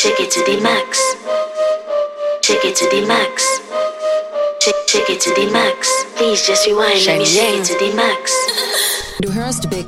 Shake it to the max. Shake it to the max. Shake it to the max. Please just rewind. Let me shake it to the max. Du hörst Big